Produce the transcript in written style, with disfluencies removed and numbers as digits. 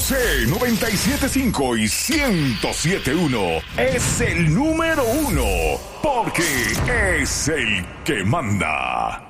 Z97.5 y 107.1 es el número uno, porque es el que manda.